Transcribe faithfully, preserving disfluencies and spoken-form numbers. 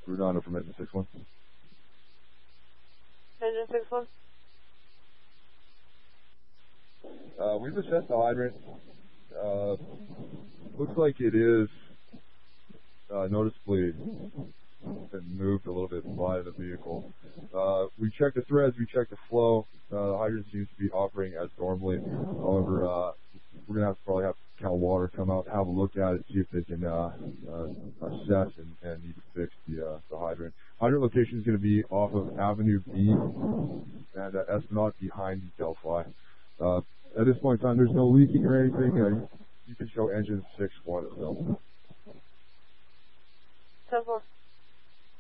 Redondo from Engine six one. Engine six one. Uh, we've assessed the hydrant. Uh, looks like it is uh, noticeably been moved a little bit by the vehicle. Uh, we checked the threads, we checked the flow. Uh, the hydrant seems to be operating as normally. However, uh, we're going to have to probably have Cal Water come out, have a look at it, see if they can uh, uh, assess and, and need to fix the, uh, the hydrant. Hydrant location is going to be off of Avenue B and uh, Esplanade behind Delphi. Uh, at this point in time, there's no leaking or anything. Uh, you can show engine six one itself. ten four.